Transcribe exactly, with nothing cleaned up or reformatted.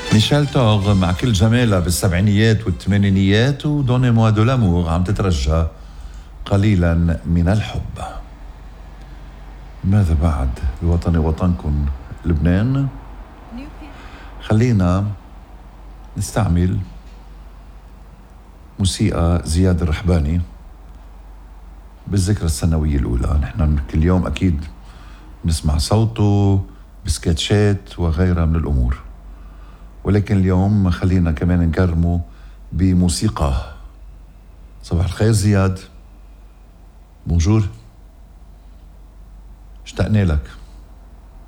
ميشيل توغ مع كل جمالها بالسبعينيات والثمانينيات ودوني موا دو لامور عم تترجى قليلا من الحب. ماذا بعد بوطني وطنكم لبنان؟ خلينا نستعمل موسيقى زياد الرحباني بالذكرى السنوية الأولى. نحن كل يوم أكيد نسمع صوته بسكتشات وغيرها من الأمور، ولكن اليوم خلينا كمان نكرمه بموسيقى. صباح الخير زياد. بونجور، اشتقنا لك.